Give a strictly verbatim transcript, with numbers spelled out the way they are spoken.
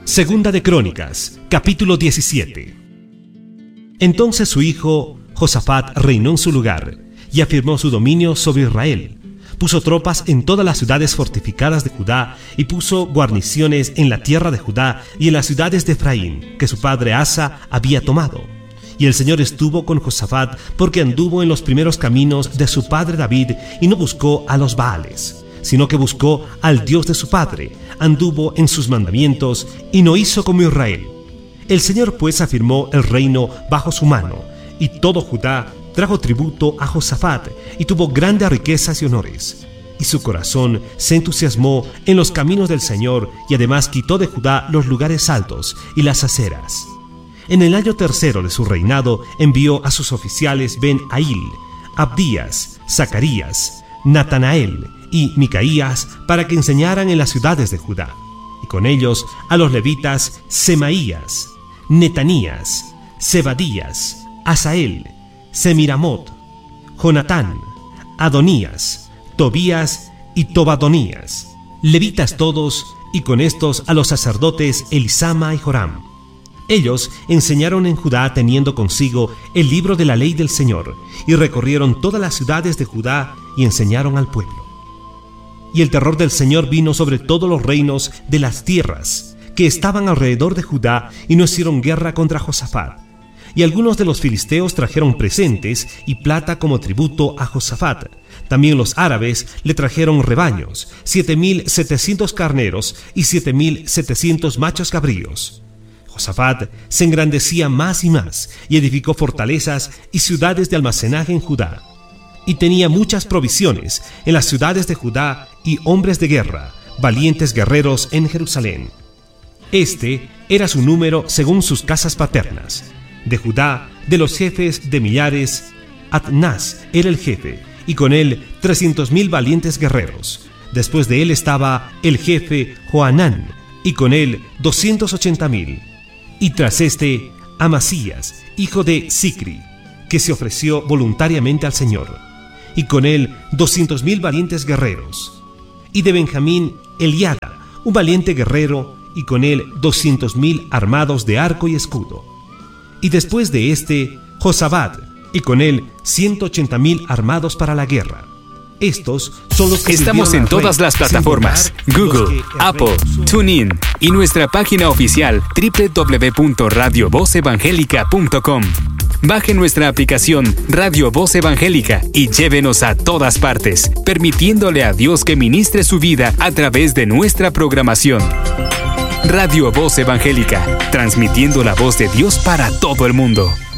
Segunda de Crónicas, capítulo diecisiete. Entonces su hijo Josafat reinó en su lugar y afirmó su dominio sobre Israel. Puso tropas en todas las ciudades fortificadas de Judá y puso guarniciones en la tierra de Judá y en las ciudades de Efraín, que su padre Asa había tomado. Y el Señor estuvo con Josafat porque anduvo en los primeros caminos de su padre David y no buscó a los Baales, sino que buscó al Dios de su padre, anduvo en sus mandamientos y no hizo como Israel. El Señor pues afirmó el reino bajo su mano, y todo Judá trajo tributo a Josafat y tuvo grandes riquezas y honores. Y su corazón se entusiasmó en los caminos del Señor, y además quitó de Judá los lugares altos y las aceras. En el año tercero de su reinado envió a sus oficiales Ben-Ail, Abdías, Zacarías, Natanael y Micaías para que enseñaran en las ciudades de Judá, y con ellos a los levitas Semaías, Netanías, Zebadías, Asael, Semiramot, Jonatán, Adonías, Tobías y Tobadonías, levitas todos, y con estos a los sacerdotes Elisama y Joram. Ellos enseñaron en Judá teniendo consigo el libro de la ley del Señor, y recorrieron todas las ciudades de Judá y enseñaron al pueblo. Y el terror del Señor vino sobre todos los reinos de las tierras que estaban alrededor de Judá, y no hicieron guerra contra Josafat. Y algunos de los filisteos trajeron presentes y plata como tributo a Josafat. También los árabes le trajeron rebaños, siete mil setecientos carneros y siete mil setecientos machos cabríos. Josafat se engrandecía más y más, y edificó fortalezas y ciudades de almacenaje en Judá. Y tenía muchas provisiones en las ciudades de Judá y hombres de guerra, valientes guerreros en Jerusalén. Este era su número según sus casas paternas. De Judá, de los jefes de millares, Atnás era el jefe, y con él trescientos mil valientes guerreros. Después de él estaba el jefe Joanán, y con él doscientos ochenta mil. Y tras este, Amasías, hijo de Sicri, que se ofreció voluntariamente al Señor, y con él doscientos mil valientes guerreros. Y de Benjamín, Eliada, un valiente guerrero, y con él doscientos mil armados de arco y escudo. Y después de este, Josabad, y con él ciento ochenta mil armados para la guerra. Estos son los que estamos en todas las plataformas: Google, Apple, TuneIn y nuestra página oficial doble u doble u doble u punto radio voz evangélica punto com. Baje nuestra aplicación Radio Voz Evangélica y llévenos a todas partes, permitiéndole a Dios que ministre su vida a través de nuestra programación. Radio Voz Evangélica, transmitiendo la voz de Dios para todo el mundo.